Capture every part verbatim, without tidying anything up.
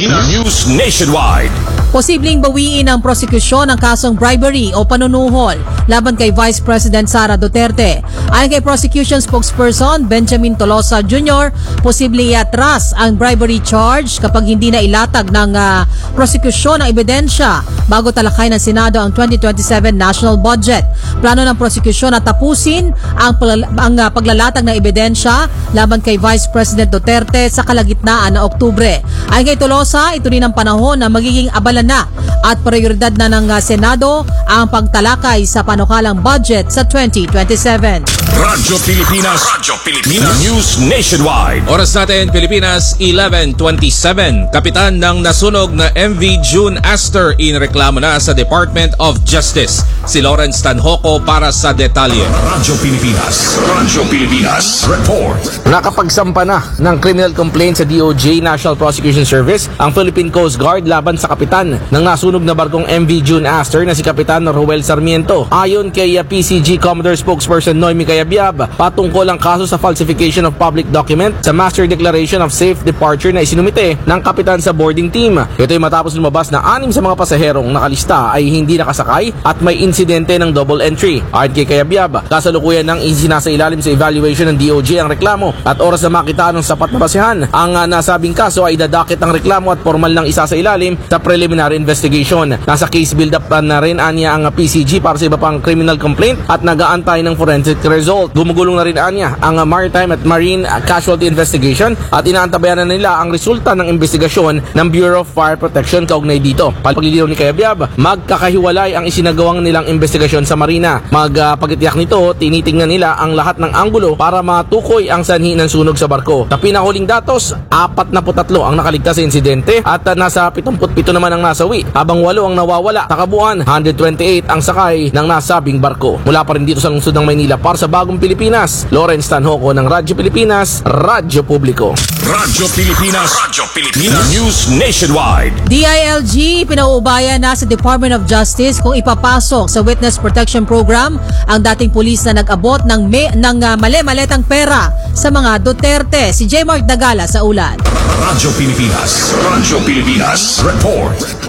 Pilipinas. News Nationwide. Posibleng bawiin ang prosekusyon ng kasong bribery o panunuhol laban kay Vice President Sara Duterte. Ayon kay prosecution spokesperson Benjamin Tolosa Junior, posible iatras ang bribery charge kapag hindi na ilatag ng uh, prosekusyon ng ebidensya bago talakay ng Senado ang twenty twenty-seven national budget. Plano ng prosekusyon na tapusin ang, ang uh, paglalatag ng ebidensya laban kay Vice President Duterte sa kalagitnaan ng Oktubre. Ayon kay Tolosa, ito rin ang panahon na magiging abala na at prioridad na ng uh, Senado ang pagtalakay sa panukalang budget sa twenty twenty-seven. Radyo Pilipinas. Radyo Pilipinas. News Nationwide. Oras natin Pilipinas eleven twenty-seven. Kapitan ng nasunog na M V June Astor inreklamo na sa Department of Justice. Si Lawrence Tanhoco para sa detalye. Radyo Pilipinas. Radyo Pilipinas. Report. Nakapagsampa na ng criminal complaint sa D O J National Prosecution Service ang Philippine Coast Guard laban sa kapitan ng nasunog na barkong M V June Astor na si Kapitan Roel Sarmiento. Ayon kay P C G Commodore spokesperson Noemi Cayabyab, patungkol ang kaso sa falsification of public document sa Master Declaration of Safe Departure na isinumite ng kapitan sa boarding team. Ito ay matapos lumabas na anim sa mga pasaherong nakalista ay hindi nakasakay at may insidente ng double entry. Ayon kay Cayabyab, kasalukuyan ng isinasailalim sa evaluation ng D O J ang reklamo at oras na makita ng sapat na basehan ang uh, nasabing kaso ay dadakit ang reklamo at formal ng isasailalim sa preliminary investigation. Nasa case build-up na rin anya ang P C G para sa iba pang criminal complaint at nag-aantay ng forensic result. Gumugulong na rin anya ang Maritime at Marine Casualty Investigation at inaantabayan na nila ang resulta ng investigasyon ng Bureau of Fire Protection kaugnay dito. Paglilinaw ni Cayabyab, magkakahiwalay ang isinagawang nilang investigasyon sa Marina. Magpagitiyak uh, nito, tinitingnan nila ang lahat ng anggulo para matukoy ang sanhi ng sunog sa barko. Sa pinahuling datos, apat na tatlo ang nakaligtas sa insidente at uh, nasa pitongputpito naman ang nasawi, habang walo ang nawawala. Sa kabuuan, one hundred twenty-eight ang sakay ng nasabing barko. Mula pa rin dito sa lungsod ng Maynila para sa Bagong Pilipinas, Lawrence Tanhoco ng Radyo Pilipinas, Radyo Publiko. Radyo Pilipinas. Radyo Pilipinas. News Nationwide. D I L G pinauubaya na sa Department of Justice kung ipapasok sa Witness Protection Program ang dating pulis na nag-abot ng, me, ng uh, mali-maletang pera sa mga Duterte. Si J. Mark Dagala sa ulat. Radyo Pilipinas. Radyo Pilipinas. Report.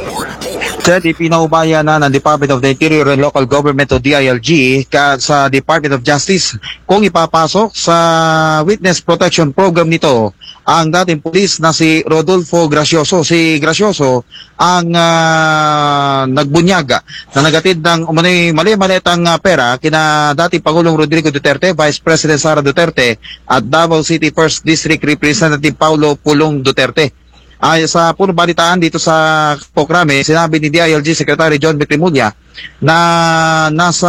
Jadi pinaubaya na ng Department of the Interior and Local Government o D I L G ka sa Department of Justice kung ipapasok sa Witness Protection Program nito ang dating pulis na si Rodolfo Gracioso. Si Gracioso ang uh, nagbunyag na nagatid ng umano'y mali-malitang uh, pera kina dating Pangulong Rodrigo Duterte, Vice President Sara Duterte at Davao City First District Representative Paulo Pulong Duterte. Ay sa punong balitaan dito sa programa, sinabi ni D I L G Secretary John Betrimulla na nasa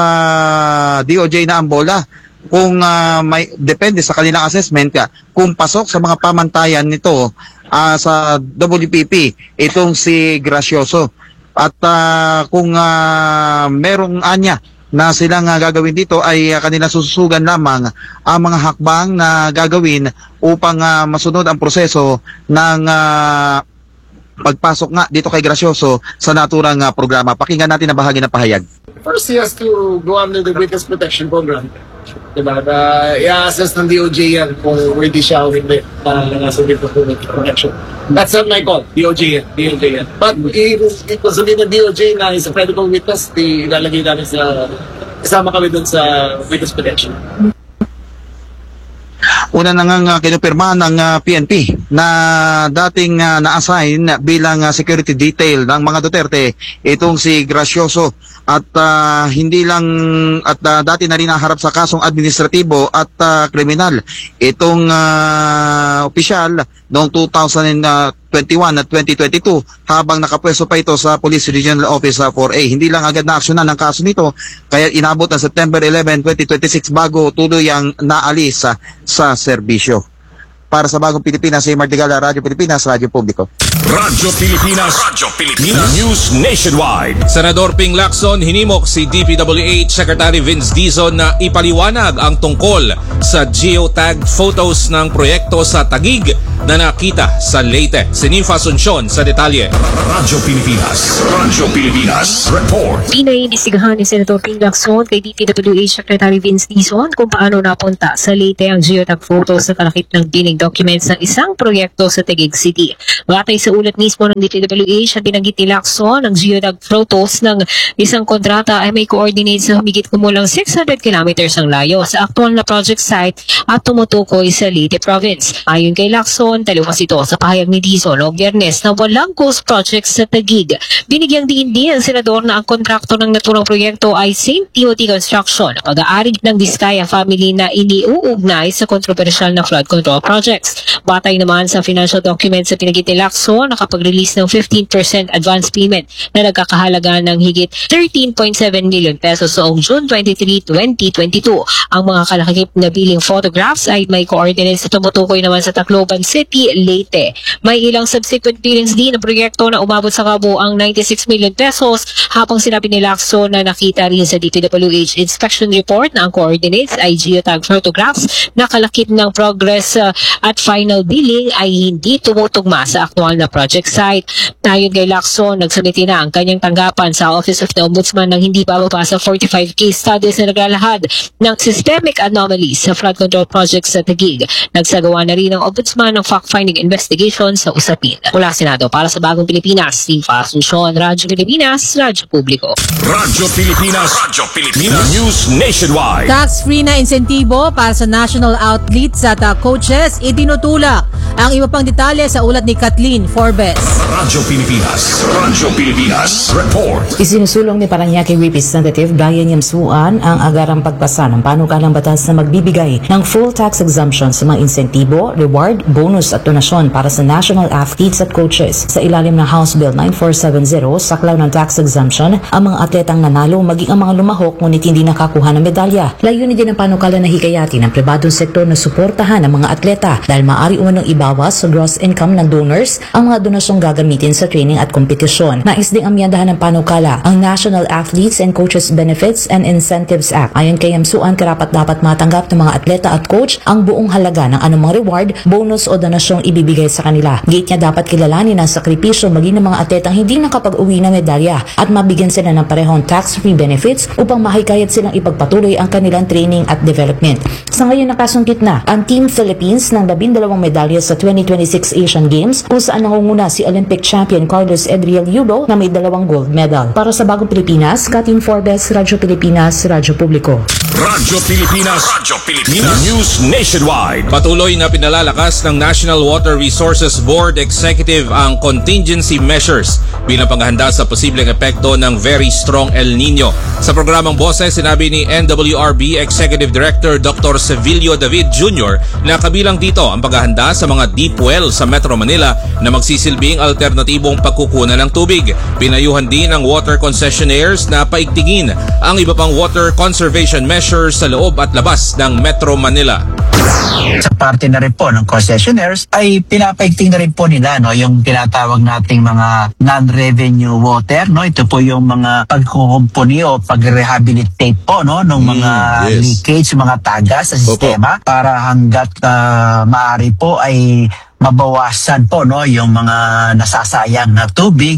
D O J na ang bola kung uh, may depende sa kanilang assessment ka, kung pasok sa mga pamantayan nito uh, sa W P P itong si Gracioso at uh, kung uh, merong anya na silang uh, gagawin dito ay uh, kanilang sususugan lamang ang mga hakbang na gagawin upang uh, masunod ang proseso ng uh, pagpasok nga dito kay Gracioso sa naturang uh, programa. Pakinggan natin ang bahagi ng pahayag. First, he has to go under the Witness Protection Program. Diba? Uh, i-assess ng D O J yan kung ready siya o hindi uh, nasa Witness Protection. That's not my call. D O J yan. D O J yan. But if sabihin ng D O J na is a credible witness, di ilalagay namin sa isama kami dun sa Witness Protection. Una na nga kinupirma ng uh, P N P na dating uh, na-assign bilang uh, security detail ng mga Duterte itong si Gracioso at uh, hindi lang at uh, dati na rin naharap sa kasong administratibo at uh, kriminal itong uh, opisyal noong two thousand twenty-one at twenty twenty-two habang nakapwesto pa ito sa Police Regional Office uh, four A. Hindi lang agad na-aksyonan ng kaso nito kaya inabot ng September eleventh, twenty twenty-six bago tuloy ang naalis uh, sa serbisyo. Para sa Bagong Pilipinas, si Mardigala, Radyo Pilipinas, Radyo Publiko. Radyo Pilipinas. Radyo Pilipinas. News Nationwide. Senador Ping Lacson hinimok si D P W H Secretary Vince Dizon na ipaliwanag ang tungkol sa geotagged photos ng proyekto sa Taguig na nakita sa Leyte. Si Ninfa Asuncion sa detalye. Radyo Pilipinas. Radyo Pilipinas. Report. Pinaimbestigahan ni Senator Ping Lacson kay D P W H Secretary Vince Dizon kung paano napunta sa Leyte ang geotag photos sa kalakip ng Dinig documents ng isang proyekto sa Taguig City. Batay sa ulat mismo ng D P W H at binanggit ni Lacson, ang geotag photos ng isang kontrata ay may coordinates na humigit kumulang six hundred kilometers ang layo sa aktual na project site at tumutukoy sa Leyte Province. Ayon kay Lacson, taliwas ito sa pahayag ni Dizon o Biyernes na walang ghost project sa Taguig. Binigyang diin din ang senador na ang kontrakto ng naturang proyekto ay Saint T O T Construction, pag-aari ng Vizcaya family na iniuugnay sa kontrobersyal na flood control projects. Batay naman sa financial documents sa pinagit ni Lacson, nakapag-release ng fifteen percent advance payment na nagkakahalaga ng higit thirteen point seven million pesos noong June twenty-third, twenty twenty-two. Ang mga kalakip na billing photographs ay may coordinates na tumutukoy naman sa Tacloban City, Leyte. May ilang subsequent billings din ng proyekto na umabot sa kabuang ninety-six million pesos, habang sinabi ni Lacson na nakita rin sa D P W H inspection report na ang coordinates ay geotag photographs na kalakip ng progress uh, at final billing ay hindi tumutugma sa aktual na project site. Ayon kay Lacson, nagsumiti na ang kanyang tanggapan sa Office of the Ombudsman ng hindi bababa sa forty-five case studies na naglalahad ng systemic anomalies sa flood control projects sa Taguig. Nagsagawa na rin ang Ombudsman ng fact-finding investigation sa usapin. Mula Senado, para sa Bagong Pilipinas, Steve Asuncion, Radyo Pilipinas, Radyo Publiko. Radyo Pilipinas. Radyo Pilipinas. News Nationwide. Tax-free na insentibo para sa national athletes at uh, coaches itinutulak. Ang iba pang detalye sa ulat ni Kathleen Forbes. Radyo Pilipinas. Radyo Pilipinas. Report. Isinusulong ni Parañaque Representative Brian Yamsuan ang agarang pagpasa ng panukalang batas na magbibigay ng full tax exemption sa mga insentibo, reward, bonus at donasyon para sa national athletes at coaches. Sa ilalim ng House Bill nine four seven zero, saklaw ng tax exemption ang mga atletang nanalo maging ang mga lumahok ngunit hindi nakakuha ng medalya. Layunin din ang panukala na hikayatin ng pribadong sektor na suportahan ang mga atleta dahil maaari umanong ibawas sa gross income ng donors ang mga donasyong gagamitin sa training at kompetisyon. Nais ding amyandahan ng panukala ang National Athletes and Coaches Benefits and Incentives Act. Ayon kay Yamsuan, karapat-dapat matanggap ng mga atleta at coach ang buong halaga ng anumang reward, bonus o donasyong ibibigay sa kanila. Gate niya dapat kilalanin ang sakripisyo maging ng mga atletang hindi nakapag-uwi ng medalya at mabigyan sila ng parehong tax-free benefits upang mahikayat silang ipagpatuloy ang kanilang training at development. Sa ngayon nakasungkit na ang Team Philippines ng labindalawang medalya sa twenty twenty-six Asian Games kung saan nangunguna si Olympic champion Carlos Edriel Yulo na may dalawang gold medal. Para sa Bagong Pilipinas, Kathleen Forbes, Radyo Pilipinas, Radyo Publiko. Radyo Pilipinas. Radyo Pilipinas. News Nationwide. Patuloy na pinalalakas ng National Water Resources Board Executive ang contingency measures bilang paghahanda sa posibleng epekto ng very strong El Nino. Sa programang Boses, sinabi ni N W R B Executive Director Doctor Sevilio David Junior na kabilang dito ang paghahanda sa mga deep well sa Metro Manila na magsisilbing alternatibong pagkukunan ng tubig. Pinayuhan din ng water concessionaires na paigtingin ang iba pang water conservation measures sa loob at labas ng Metro Manila. Sa parte na rin po ng concessionaires ay pinapaigting na rin po nila no yung tinatawag nating mga non-revenue water, no, ito po yung mga pagkukumpuni o pag-rehabilitate po no ng mga Mm, yes. leakage, mga tagas sa sistema para hanggat uh, maaari po ay mabawasan po no yung mga nasasayang na tubig.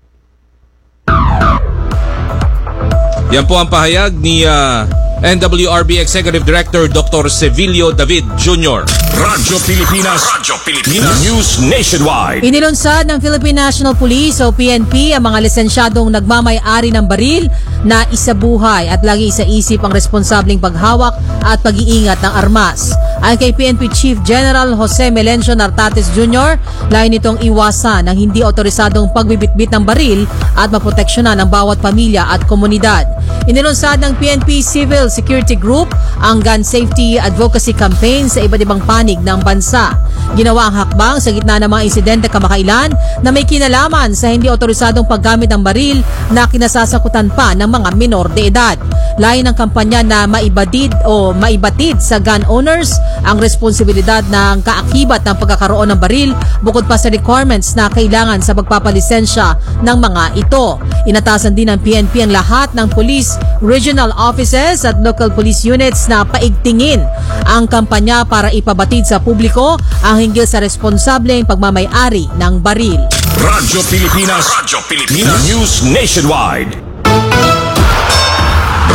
Yan po ang pahayag ni uh, N W R B Executive Director Doctor Sevilio David Junior Radyo Pilipinas. Radyo Pilipinas. News Nationwide. Inilunsad ng Philippine National Police o P N P ang mga lisensyadong nagmamay-ari ng baril na isabuhay at lagi sa isip ang responsableng paghawak at pag-iingat ng armas. Ayon kay P N P Chief General Jose Melencio Nartates Junior, layo nitong iwasan ang hindi otorisadong pagbibitbit ng baril at maproteksyonan ang bawat pamilya at komunidad. Inilunsad ng P N P Civil Security Group ang gun safety advocacy campaign sa iba't ibang panig ng bansa. Ginawa ang hakbang sa gitna ng mga insidente kamakailan na may kinalaman sa hindi otorisadong paggamit ng baril na kinasasakutan pa ng mga minor de edad. Layo ng kampanya na maibadid o maibatid sa gun owners ang responsibilidad ng kaakibat ng pagkakaroon ng baril bukod pa sa requirements na kailangan sa pagpapalisensya ng mga ito. Inatasan din ng P N P ang lahat ng police regional offices at local police units na paigtingin ang kampanya para ipabatid sa publiko ang hinggil sa responsableng pagmamay-ari ng baril. Radyo Pilipinas. Radyo Pilipinas. News Nationwide.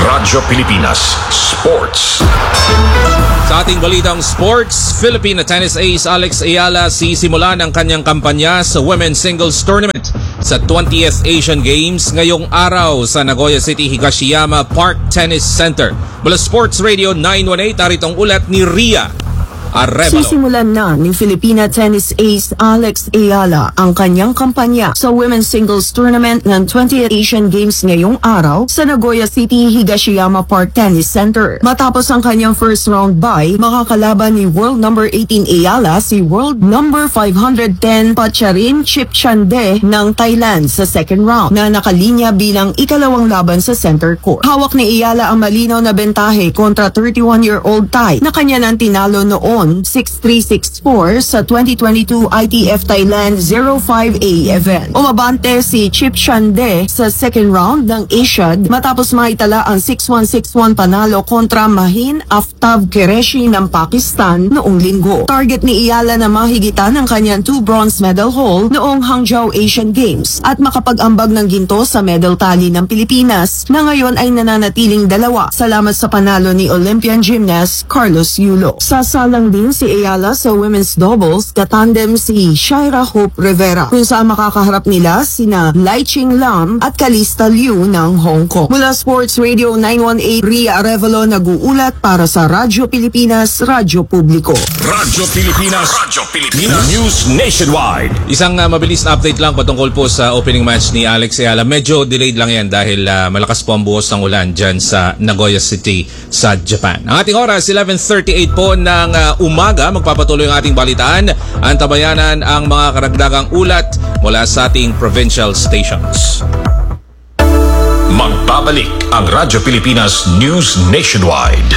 Radyo Pilipinas Sports. Sa ating balitang sports, Philippine tennis ace Alex Ayala sisimulan ang kanyang kampanya sa Women's Singles Tournament sa twentieth Asian Games ngayong araw sa Nagoya City Higashiyama Park Tennis Center. Mula Sports Radio nine one eight, naritong ulat ni Ria Arevalo. Sisimulan na ni Filipina tennis ace Alex Ayala ang kanyang kampanya sa Women's Singles Tournament ng twentieth Asian Games ngayong araw sa Nagoya City Higashiyama Park Tennis Center. Matapos ang kanyang first round bye, makakalaban ni world number eighteen Ayala si world number five hundred ten Pacharin Chipchande ng Thailand sa second round na nakalinya bilang ikalawang laban sa center court. Hawak ni Ayala ang malinaw na bentahe kontra thirty-one-year-old Thai na kanya nang tinalo noon six three six four sa twenty twenty-two I T F Thailand oh five A event. Umabante si Chipchande sa second round ng Asiad matapos maitala ang six one six one panalo kontra Mahin Aftab Qureshi ng Pakistan noong linggo. Target ni Ayala na mahigitan ang kanyang two bronze medal haul noong Hangzhou Asian Games at makapag-ambag ng ginto sa medal tally ng Pilipinas na ngayon ay nananatiling dalawa salamat sa panalo ni Olympian gymnast Carlos Yulo. Sasalang din si Ayala sa women's doubles katandem si Shaira Hope Rivera kung saan makakaharap nila sina Lai Ching Lam at Calista Liu ng Hong Kong. Mula Sports Radio nine one eight, Ria Arevalo nag-uulat para sa Radyo Pilipinas, Radyo Publiko. Radyo Pilipinas, Radyo Pilipinas News Nationwide. Isang uh, mabilis na update lang patungkol po sa opening match ni Alex Ayala. Medyo delayed lang yan dahil uh, malakas po ang buhos ng ulan dyan sa Nagoya City sa Japan. Ang ating oras, eleven thirty-eight po ng uh, umaga. Magpapatuloy ang ating balitaan. Antabayanan ang mga karagdagang ulat mula sa ating provincial stations. Magbabalik ang Radyo Pilipinas News Nationwide.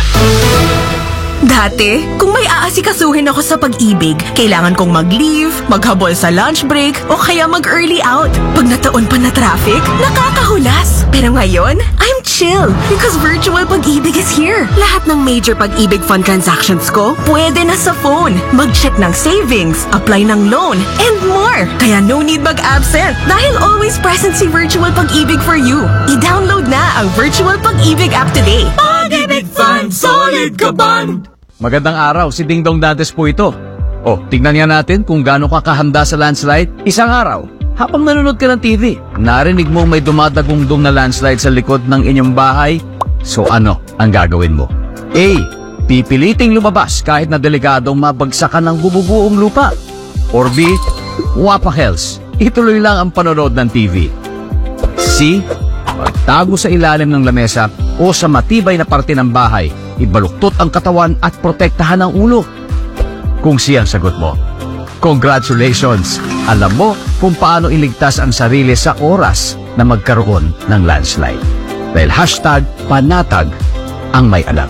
Dati, kung may aasikasuhin ako sa pag-ibig, kailangan kong mag-leave, maghabol sa lunch break, o kaya mag-early out. Pag nataon pa na traffic, nakakahulas. Pero ngayon, I'm chill because virtual pag-ibig is here. Lahat ng major pag-ibig fund transactions ko, pwede na sa phone. Mag-check ng savings, apply ng loan, and more. Kaya no need mag-absent dahil always present si virtual pag-ibig for you. I-download na ang virtual pag-ibig app today. Pag-ibig Fund, solid ka band! Magandang araw, si Ding Dong Dantes po ito. O, tignan nga natin kung gaano ka kahanda sa landslide. Isang araw, habang nanonood ka ng T V, narinig mo may dumadagungdong na landslide sa likod ng inyong bahay. So ano ang gagawin mo? A. Pipiliting lumabas kahit na delikadong mabagsakan ng bububuong lupa. Or B. Wapakels, ituloy lang ang panonood ng T V. C. Magtago sa ilalim ng lamesa o sa matibay na parte ng bahay, ibaluktot ang katawan at protektahan ang ulo. Kung siyang sagot mo, congratulations! Alam mo kung paano iligtas ang sarili sa oras na magkaroon ng landslide. Dahil hashtag panatag ang may alam.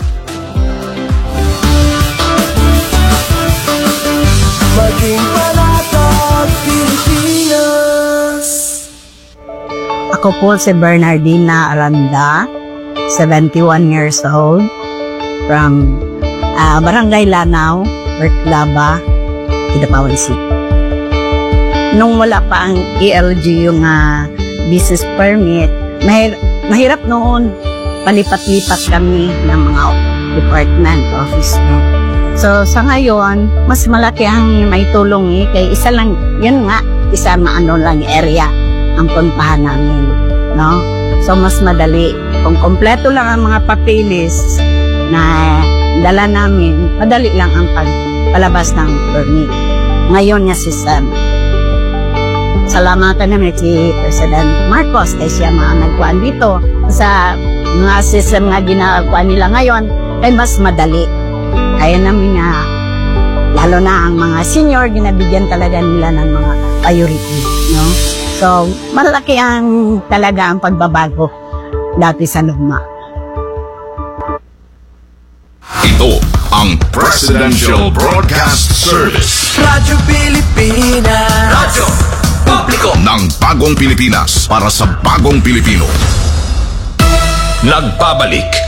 Maging panatag Pilipinas. Ako po si Bernardina Aranda, seventy-one years old, from uh, Barangay Lanao, Berklaba, Kidapawan City. Nung wala pa ang E L G yung uh, business permit, mahir- mahirap noon, palipat-lipat kami ng mga department, office. No? So sa ngayon, mas malaki ang may tulong eh, kaya isa lang, yun nga, isa maano lang area ang puntahan namin. No? So mas madali. Kung kompleto lang ang mga papeles na dala namin, madali lang ang pagpalabas ng permit. Ngayon niya si Sam. Salamatan namin si President Marcos kaya siya mga nagkuhan dito. Sa mga system nga ginagawa nila ngayon, ay mas madali. Kaya namin nga, lalo na ang mga senior, ginabigyan talaga nila ng mga priority. No? So, malaki ang talaga ang pagbabago dati sa luma. Ito ang Presidential Broadcast Service. Radyo Pilipinas. Radyo Publiko ng bagong Pilipinas para sa bagong Pilipino. Nagbabalik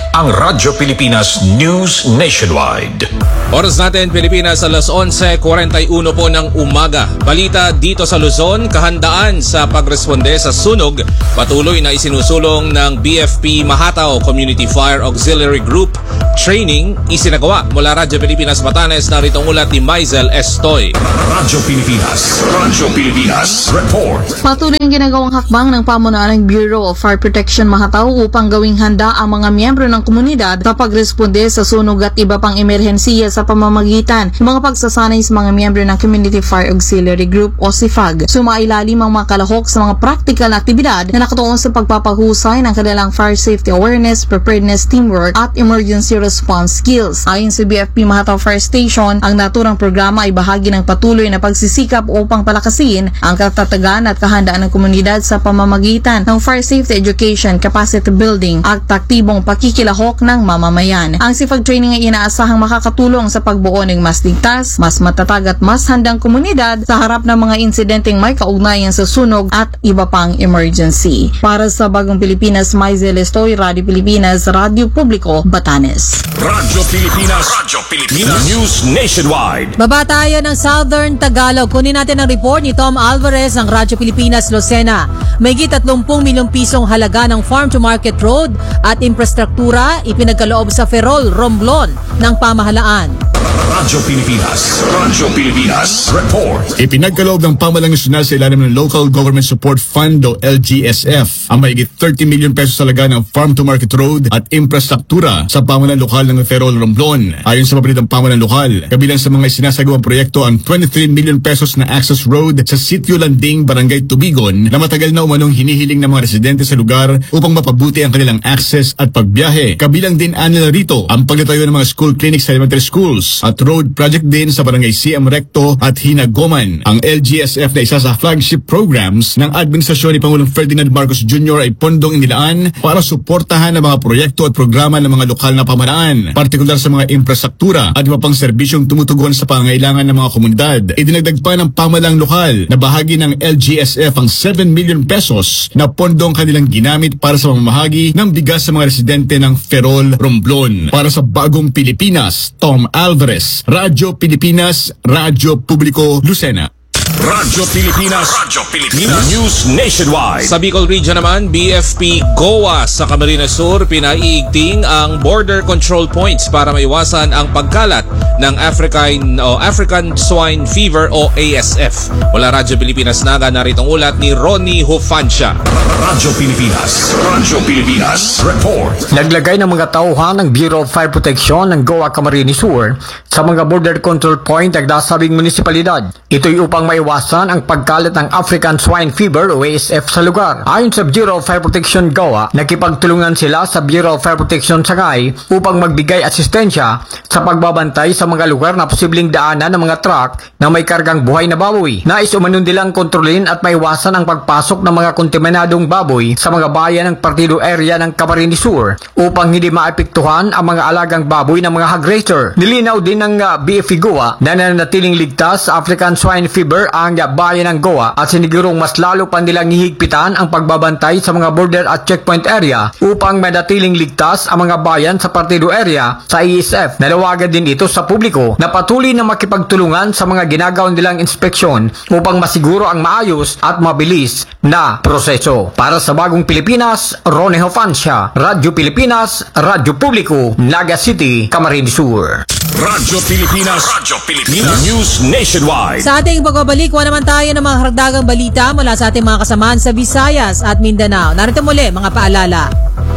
ang Radyo Pilipinas News Nationwide. Oras natin Pilipinas alas onse kuwarenta y uno po ng umaga. Balita dito sa Luzon, kahandaan sa pagresponde sa sunog patuloy na isinusulong ng B F P Mahatao Community Fire Auxiliary Group training isinagawa mula Radyo Pilipinas Batanes. Narito ang ulat ni Maisel Estoy. Radyo Pilipinas, Radyo Pilipinas Report. Patuloy ang ginagawang hakbang ng pamunuan ng Bureau of Fire Protection Mahatao upang gawing handa ang mga miyembro ng komunidad sa pagresponde sa sunog at iba pang emerhensiya sa pamamagitan ng mga pagsasanay sa mga miyembro ng Community Fire Auxiliary Group o C F A G. Sumailalim ang mga kalahok sa mga practical na aktibidad na nakatuon sa pagpapahusay ng kanilang fire safety awareness, preparedness, teamwork at emergency response skills. Ayon sa B F P Mahatao Fire Station, ang naturang programa ay bahagi ng patuloy na pagsisikap upang palakasin ang katatagan at kahandaan ng komunidad sa pamamagitan ng fire safety education, capacity building at aktibong pakikilahok ng mamamayan. Ang C F A G training ay inaasahang makakatulong sa pagbuo ng mas ligtas, mas matatag at mas handang komunidad sa harap ng mga insidenteng may kaugnayan sa sunog at iba pang emergency. Para sa Bagong Pilipinas, Maisel Estoy, Radio Pilipinas, Radio Publiko, Batanes. Radyo Pilipinas, Radyo Pilipinas News Nationwide. Baba tayo ng Southern Tagalog. Kunin natin ang report ni Tom Alvarez ng Radyo Pilipinas, Lucena. Mahigit tatlumpu milyong pisong halaga ng Farm to Market Road at infrastruktura ipinagkaloob sa Ferrol, Romblon ng pamahalaan. Radyo Pilipinas, Radyo Pilipinas Report. Ipinagkaloob ng Pamahalaan Nasyonal sa ilalim ng Local Government Support Fund o L G S F ang mahigit thirty milyon pesos halaga ng Farm to Market Road at infrastruktura sa pamahalaan lokal ng Ferrol, Romblon. Ayon sa mabalitang pamahalaan lokal, kabilang sa mga sinasagawang proyekto ang twenty-three milyon pesos na access road sa Sitio Landing, Barangay Tubigon na matagal na umanong hinihiling ng mga residente sa lugar upang mapabuti ang kanilang access at pagbiyahe. Kabilang din anila rito ang pagtatayo ng mga school clinics sa elementary schools at road project din sa Barangay C M Recto at Hinagoman. Ang L G S F na isa sa flagship programs ng administrasyon ni Pangulong Ferdinand Marcos Junior ay pondong inilaan para suportahan ang mga proyekto at programa ng mga lokal na pamahalaan, partikular sa mga infrastruktura at iba pang serbisyong tumutugon sa pangangailangan ng mga komunidad. Idinagdag pa ng pamahalaang lokal na bahagi ng L G S F ang seven million pesos na pondong kanilang ginamit para sa pamamahagi ng bigas sa mga residente ng Ferrol, Romblon. Para sa Bagong Pilipinas, Tom Alvarez, Radyo Pilipinas, Radyo Publiko, Lucena. Radyo Pilipinas, Radyo Pilipinas News Nationwide. Sa Bicol Region naman, B F P GOA sa Camarines Sur pinaiigting ang border control points para maiwasan ang pagkalat ng African o African Swine Fever o A S F. Mula Radyo Pilipinas Naga, narito ang ulat ni Ronnie Hufancia. Radyo Pilipinas, Radyo Pilipinas Report. Naglagay ng mga tauhan ng Bureau of Fire Protection ng GOA Camarines Sur sa mga border control point ng nasabing munisipalidad. Ito'y upang maiwasan ang pagkalat ng African Swine Fever o A S F sa lugar. Ayon sa Bureau of Fire Protection GOA, nakipagtulungan sila sa Bureau of Fire Protection Sangay upang magbigay asistensya sa pagbabantay sa mga lugar na posibleng daanan ng mga truck na may kargang buhay na baboy. Nais umanon nilang kontrolin at maiwasan ang pagpasok ng mga kontaminadong baboy sa mga bayan ng partido area ng Camarines Sur upang hindi maapektuhan ang mga alagang baboy ng mga hog raiser. Nilinaw din ng uh, B F P GOA na nananatiling ligtas sa African Swine Fever ang uh, bayan ng GOA at sinigurong mas lalo pa nilang hihigpitan ang pagbabantay sa mga border at checkpoint area upang manatiling ligtas ang mga bayan sa partido area sa A S F. Nalawagan din ito sa publiko na patuloy na makipagtulungan sa mga ginagawa nilang inspeksyon upang masiguro ang maayos at mabilis na proseso. Para sa Bagong Pilipinas, Ronnie Hufancia, Radyo Pilipinas, Radyo Publiko, Naga City, Camarines Sur. Radyo Pilipinas, Radyo Pilipinas News Nationwide. Sa ating pagbabalik, wala naman tayo ng mga karagdagang balita mula sa ating mga kasamaan sa Visayas at Mindanao. Narito muli mga paalala.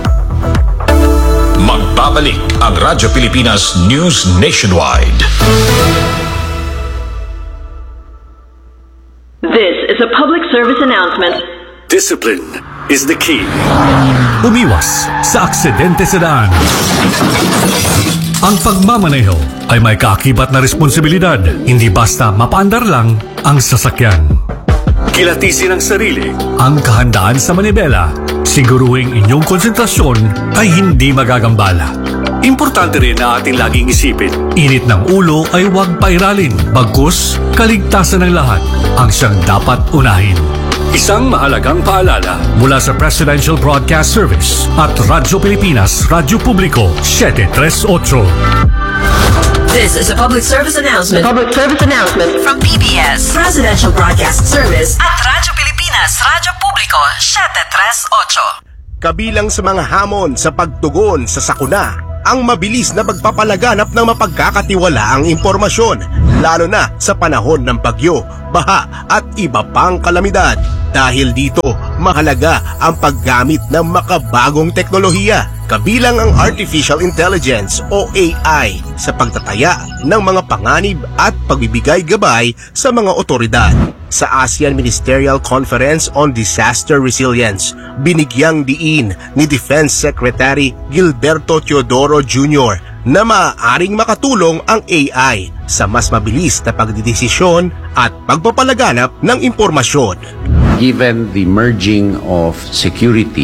Magbabalik ang Radyo Pilipinas News Nationwide. This is a public service announcement. Discipline is the key. Umiwas sa aksidente sa daan. Ang pagmamaneho ay may kaakibat na responsibilidad, hindi basta mapaandar lang ang sasakyan. Kilatisin ang sarili, ang kahandaan sa manibela, siguruhing inyong konsentrasyon ay hindi magagambala. Importante rin na ating laging isipin, init ng ulo ay huwag pairalin, bagkus kaligtasan ng lahat ang siyang dapat unahin. Isang mahalagang paalala mula sa Presidential Broadcast Service at Radyo Pilipinas, Radyo Publiko, seven three eight. This is a public service announcement. Public service announcement from P B S Presidential Broadcast Service at Radyo Pilipinas, Radyo Publiko, seven three eight. Kabilang sa mga hamon sa pagtugon sa sakuna, ang mabilis na pagpapalaganap ng mapagkakatiwalaang impormasyon, lalo na sa panahon ng bagyo, baha at iba pang kalamidad. Dahil dito, mahalaga ang paggamit ng makabagong teknolohiya, kabilang ang Artificial Intelligence o A I sa pagtataya ng mga panganib at pagbibigay gabay sa mga otoridad. Sa ASEAN Ministerial Conference on Disaster Resilience, binigyang diin ni Defense Secretary Gilberto Teodoro Junior na maaaring makatulong ang A I sa mas mabilis na pagdidesisyon at pagpapalaganap ng impormasyon. Given the merging of security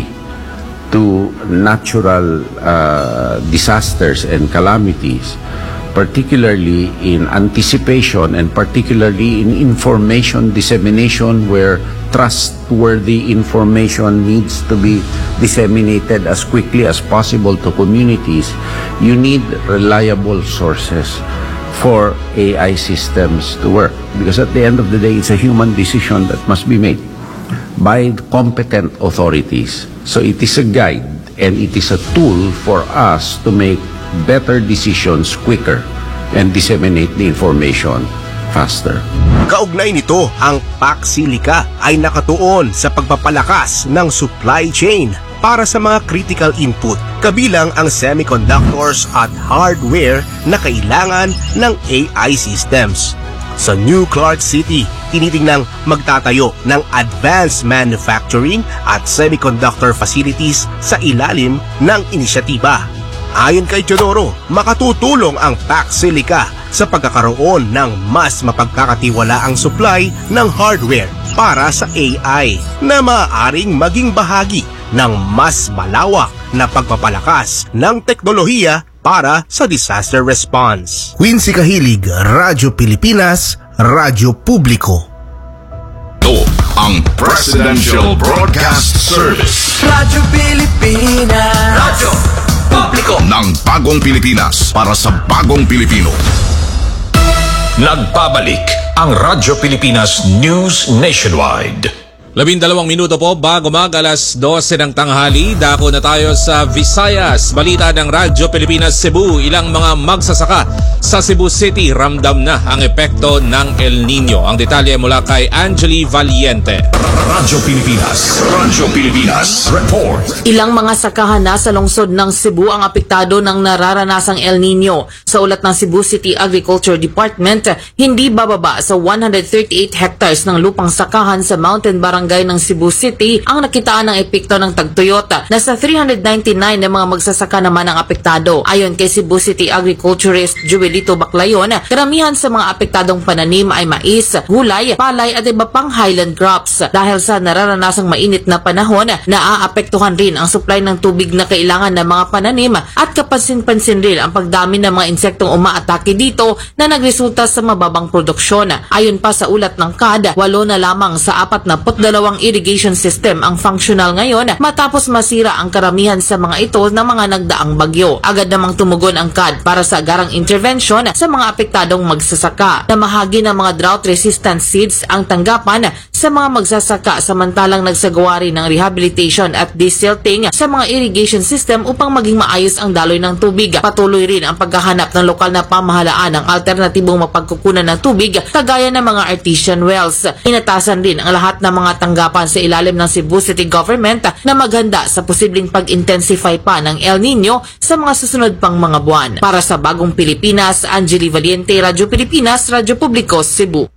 to natural uh, disasters and calamities, particularly in anticipation and particularly in information dissemination where trustworthy information needs to be disseminated as quickly as possible to communities, you need reliable sources for A I systems to work. Because at the end of the day, it's a human decision that must be made by competent authorities. So it is a guide and it is a tool for us to make better decisions quicker and disseminate the information faster. Kaugnay nito, ang Paxilica ay nakatuon sa pagpapalakas ng supply chain para sa mga critical input, kabilang ang semiconductors at hardware na kailangan ng A I systems. Sa New Clark City, tinitingnang magtatayo ng advanced manufacturing at semiconductor facilities sa ilalim ng inisyatiba. Ayon kay Teodoro, makatutulong ang Paxilica sa pagkakaroon ng mas mapagkakatiwalaang supply ng hardware para sa A I na maaaring maging bahagi ng mas malawak na pagpapalakas ng teknolohiya para sa disaster response. Quincy Kahilig, Radyo Pilipinas, Radyo Publiko. Ito ang Presidential Broadcast Service. Radyo Pilipinas. Radyo Publiko ng bagong Pilipinas para sa bagong Pilipino. Nagbabalik ang Radyo Pilipinas News Nationwide. Labindalawang minuto po bago mag alas dose ng tanghali, dako na tayo sa Visayas. Balita ng Radyo Pilipinas Cebu, ilang mga magsasaka sa Cebu City ramdam na ang epekto ng El Nino. Ang detalye mula kay Angeli Valiente. Radyo Pilipinas, Radyo Pilipinas Report. Ilang mga sakahan na sa lungsod ng Cebu ang apektado ng nararanasang El Nino. Sa ulat ng Cebu City Agriculture Department, hindi bababa sa one hundred thirty-eight hectares ng lupang sakahan sa Mountain Barangay ng Cebu City ang nakitaan ng epekto ng tagtuyot. Nasa three hundred ninety-nine na mga magsasaka naman ang apektado. Ayon kay Cebu City Agriculturist Joelito Baclayon, karamihan sa mga apektadong pananim ay mais, gulay, palay at iba pang highland crops. Dahil sa nararanasang mainit na panahon, naaapektuhan rin ang supply ng tubig na kailangan ng mga pananim at kapansin-pansin rin ang pagdami ng mga insektong umaatake dito na nagresulta sa mababang produksyon. Ayon pa sa ulat ng C A D, walo na lamang sa apat na dalawang irrigation system ang functional ngayon matapos masira ang karamihan sa mga ito ng mga nagdaang bagyo. Agad namang tumugon ang C A D para sa agarang intervention sa mga apektadong magsasaka. Namahagi ng mga drought-resistant seeds ang tanggapan sa mga magsasaka samantalang nagsagawa rin ng rehabilitation at desilting sa mga irrigation system upang maging maayos ang daloy ng tubig. Patuloy rin ang paghahanap ng lokal na pamahalaan ng alternatibong mapagkukunan ng tubig kagaya ng mga artesian wells. Inatasan din ang lahat ng mga tanggapan sa ilalim ng Cebu City Government na maghanda sa posibleng pag-intensify pa ng El Nino sa mga susunod pang mga buwan. Para sa bagong Pilipinas, Angeli Valiente, Radyo Pilipinas, Radyo Publiko, Cebu.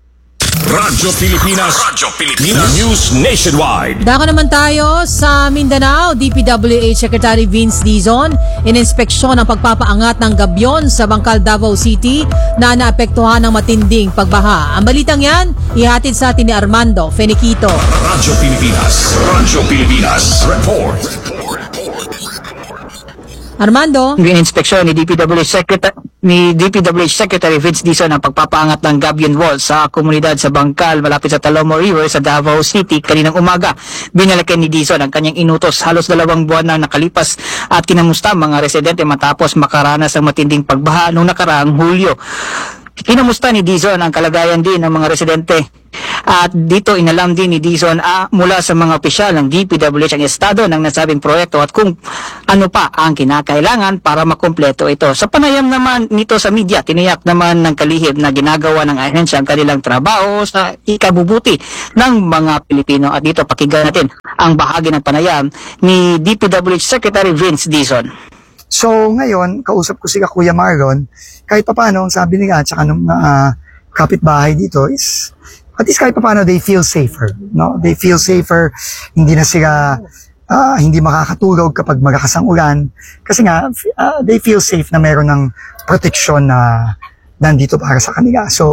Radyo Pilipinas, Radyo Pilipinas News Nationwide. Dako naman tayo sa Mindanao. D P W H Secretary Vince Dizon ininspeksyon ang pagpapaangat ng gabyon sa Bangkal, Davao City na naapektuhan ng matinding pagbaha. Ang balitang yan, ihatid sa atin ni Armando Feniquito. Radyo Pilipinas, Radyo Pilipinas Report. Armando? Inspeksyon ni D P W Secretary ni D P W Secretary Vince Dizon ang pagpapaangat ng gabion wall sa komunidad sa Bangkal malapit sa Talomo River sa Davao City kaninang umaga. Binalikan ni Dizon ang kanyang inutos halos dalawang buwan na nakalipas at kinamusta mga residente matapos makaranas ng matinding pagbaha noong nakaraang Hulyo. Kinamusta ni Dizon ang kalagayan din ng mga residente. At dito inalam din ni Dizon ah, mula sa mga opisyal ng D P W H ang estado ng nasabing proyekto at kung ano pa ang kinakailangan para makumpleto ito. Sa panayam naman nito sa media, tiniyak naman ng kalihim na ginagawa ng ahensya ang kanilang trabaho sa ikabubuti ng mga Pilipino. At dito pakinggan natin ang bahagi ng panayam ni D P W H Secretary Vince Dizon. So ngayon, kausap ko si Kuya Marlon, kahit pa paano, sabi nila at saka ng uh, kapitbahay dito is, at least kahit pa paano, they feel safer. No? They feel safer, hindi na sila, uh, hindi makakatulog kapag malakas ang ulan. Kasi nga, uh, they feel safe na meron ng proteksyon na nandito para sa kanila. So,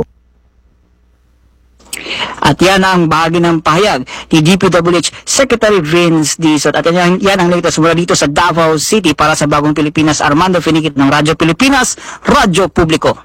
at yan ang bahagi ng pahayag ni D P W H Secretary Vince Dizon. At yan, yan ang latest mula dito sa Davao City para sa Bagong Pilipinas. Armando Finikit ng Radyo Pilipinas, Radyo Publiko.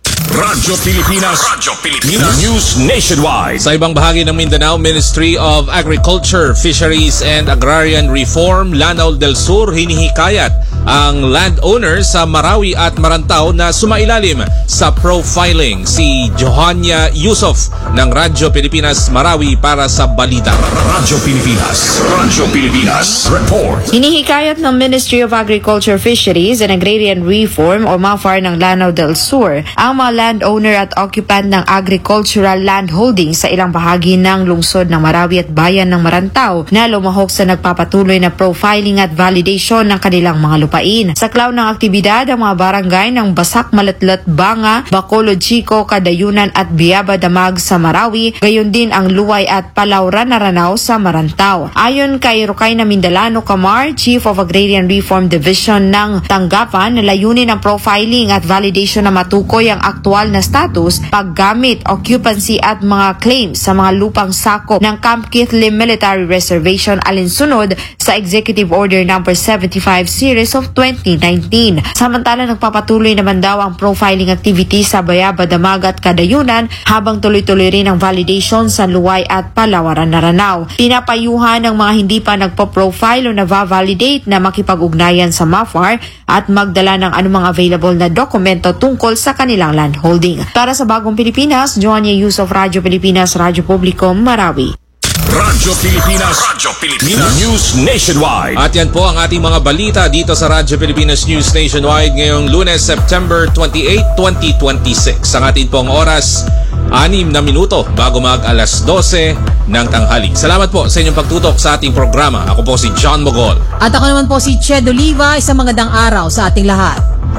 Radyo Pilipinas, Radyo Pilipinas News Nationwide. Sa ibang bahagi ng Mindanao, Ministry of Agriculture, Fisheries and Agrarian Reform, Lanao del Sur, hinihikayat ang landowner sa Marawi at Marantao na sumailalim sa profiling. Si Johanna Yusuf ng Radyo Pilipinas Marawi para sa Balita. Radyo Pilipinas, Radyo Pilipinas Report. Hinihikayat ng Ministry of Agriculture, Fisheries and Agrarian Reform o MAFAR ng Lanao del Sur ang mga landowner at occupant ng agricultural land holding sa ilang bahagi ng lungsod ng Marawi at bayan ng Marantao na lumahok sa nagpapatuloy na profiling at validation ng kanilang mga lupa. Sa klaw ng aktibidad ang mga barangay ng Basak, Malatlat, Banga, Bacolod, Chico, Kadayunan at Biaba Damag sa Marawi, gayon din ang Luway at Palauran, Naranao sa Marantao. Ayon kay Rukay na Mindalano Camar, Chief of Agrarian Reform Division ng Tanggapan, layunin ng profiling at validation na matukoy ang aktual na status, paggamit, occupancy at mga claims sa mga lupang sakop ng Camp Kitlim Military Reservation alinsunod sa Executive Order number seventy-five Series of twenty nineteen. Samantala, nagpapatuloy naman daw ang profiling activity sa Bayaba, Damag at Kadayunan habang tuloy-tuloy rin ang validation sa Luway at Palawaran, Naranao. Pinapayuhan ng mga hindi pa nagpo-profile o nava-validate na makipag-ugnayan sa MAFAR at magdala ng anumang available na dokumento tungkol sa kanilang land holding. Para sa Bagong Pilipinas, Johanna Yusuf, Radyo Pilipinas, Radyo Publiko, Marawi. Radyo Pilipinas, Radyo Pilipinas News Nationwide. At yan po ang ating mga balita dito sa Radyo Pilipinas News Nationwide ngayong Lunes, September twenty-eighth, twenty twenty-six. Ang ating pong oras, anim na minuto bago mag alas dose ng tanghali. Salamat po sa inyong pagtutok sa ating programa. Ako po si John Mogol. At ako naman po si Ched Oliva. Isang magandang araw sa ating lahat.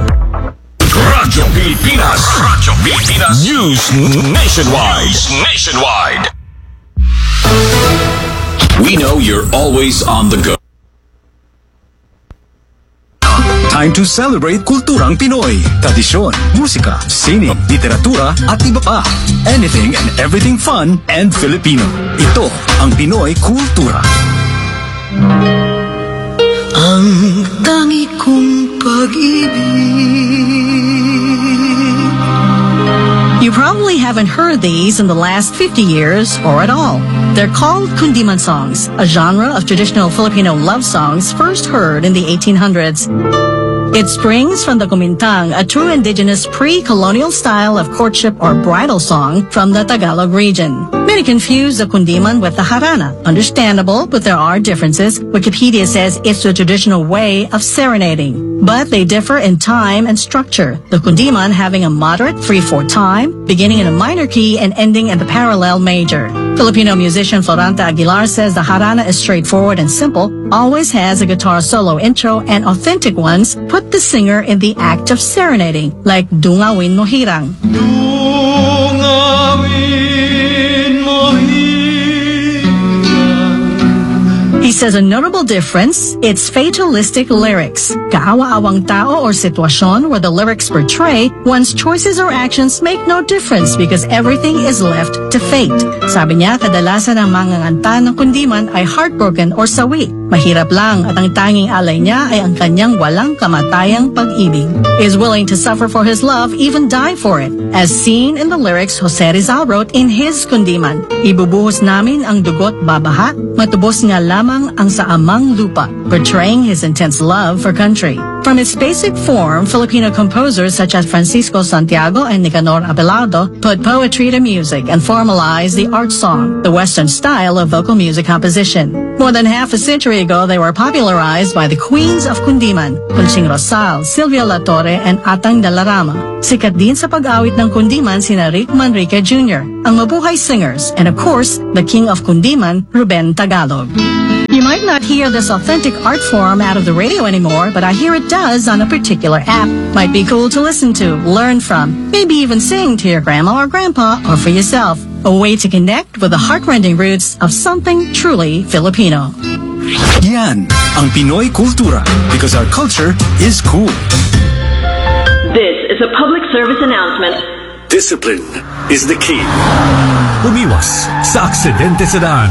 Radyo Pilipinas, Radyo Pilipinas News Nationwide. News Nationwide. We know you're always on the go. Time to celebrate kulturang Pinoy. Tradisyon, musika, sining, literatura at iba pa. Anything and everything fun and Filipino. Ito ang Pinoy Kultura. Ang tangi kong pag-ibig. You probably haven't heard these in the last fifty years or at all. They're called kundiman songs, a genre of traditional Filipino love songs first heard in the eighteen hundreds. It springs from the kumintang, a true indigenous pre-colonial style of courtship or bridal song from the Tagalog region. Many confuse the kundiman with the harana. Understandable, but there are differences. Wikipedia says it's a traditional way of serenading, but they differ in time and structure. The kundiman having a moderate three four time, beginning in a minor key and ending in the parallel major. Filipino musician Floranta Aguilar says the harana is straightforward and simple, always has a guitar solo intro, and authentic ones put the singer in the act of serenading, like Dungawin Mo Hirang. He says a notable difference, its fatalistic lyrics. Kaawa-awang tao or sitwasyon where the lyrics portray one's choices or actions make no difference because everything is left to fate. Sabi niya, kadalasan ang mga nganta ng kundiman ay heartbroken or sawi. Mahirap lang at ang tanging alay niya ay ang kanyang walang kamatayang pag-ibig. He is willing to suffer for his love, even die for it. As seen in the lyrics Jose Rizal wrote in his kundiman, ibubuhos namin ang dugot babaha, matubos nga lamang ang sa amang lupa, portraying his intense love for country. From its basic form, Filipino composers such as Francisco Santiago and Nicanor Abelardo put poetry to music and formalized the art song, the Western style of vocal music composition. More than half a century ago, they were popularized by the queens of Kundiman, Conching Rosal, Silvia La Torre, and Atang Dalarama. Sikat din sa pag-awit ng Kundiman sina Rick Manrique Junior, ang Mabuhay Singers, and of course, the king of Kundiman, Ruben Tagalog. You might not hear this authentic art form out of the radio anymore, but I hear it does on a particular app. Might be cool to listen to, learn from, maybe even sing to your grandma or grandpa or for yourself. A way to connect with the heartrending roots of something truly Filipino. Yan ang Pinoy Kultura because our culture is cool. This is a public service announcement. Discipline is the key. Umiwas sa aksidente sa daan.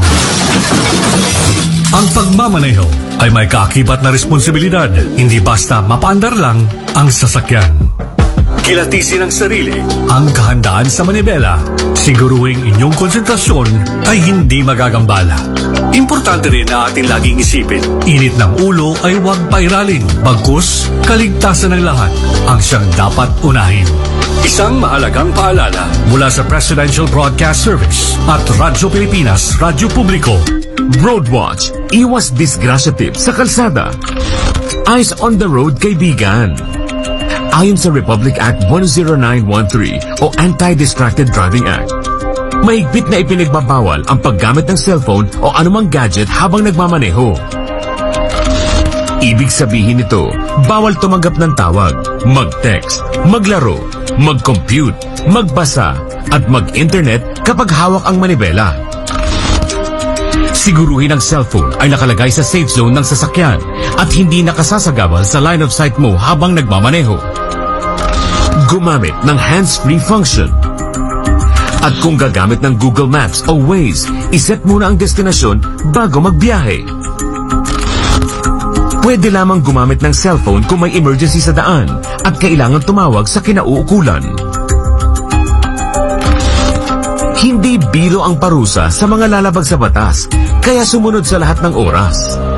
Ang pagmamaneho ay may kaakibat na responsibilidad, hindi basta mapaandar lang ang sasakyan. Kilatisin ang sarili, ang kahandaan sa manibela. Siguruhing inyong konsentrasyon ay hindi magagambala. Importante rin na ating laging isipin, init ng ulo ay huwag pairaling. Bagkus, kaligtasan ng lahat ang siyang dapat unahin. Isang mahalagang paalala mula sa Presidential Broadcast Service at Radyo Pilipinas, Radyo Publiko. Roadwatch, iwas disgrasya tips sa kalsada. Eyes on the road, kaibigan. Ayon sa Republic Act one oh nine one three o Anti-Distracted Driving Act, mahigpit na ipinagbabawal ang paggamit ng cellphone o anumang gadget habang nagmamaneho. Ibig sabihin nito, bawal tumanggap ng tawag, mag-text, maglaro, mag-compute, magbasa, at mag-internet kapag hawak ang manibela. Siguruhin ang cellphone ay nakalagay sa safe zone ng sasakyan at hindi nakasasagabal sa line of sight mo habang nagmamaneho. Gumamit ng hands-free function. At kung gagamit ng Google Maps o Waze, iset muna ang destinasyon bago magbiyahe. Pwede lamang gumamit ng cellphone kung may emergency sa daan at kailangan tumawag sa kinauukulan. Hindi biro ang parusa sa mga lalabag sa batas, kaya sumunod sa lahat ng oras.